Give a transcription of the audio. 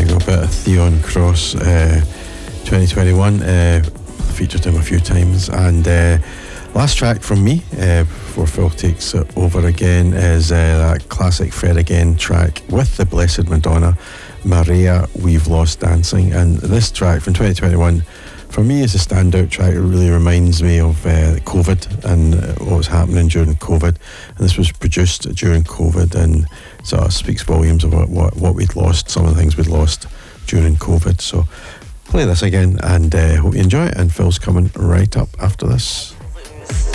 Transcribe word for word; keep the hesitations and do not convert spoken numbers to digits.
you go, a bit of Theon Cross, uh, twenty twenty-one. Uh, featured him a few times. And uh, last track from me, uh, before Phil takes it over again, is uh, that classic Fred Again track with the Blessed Madonna, Maria, We've Lost Dancing. And this track from twenty twenty-one, for me, is a standout track. It really reminds me of uh, COVID and uh, what was happening during COVID. And this was produced during COVID, and sort of speaks volumes about what, what we'd lost, some of the things we'd lost during COVID. So play this again, and uh, hope you enjoy it. And Phil's coming right up after this.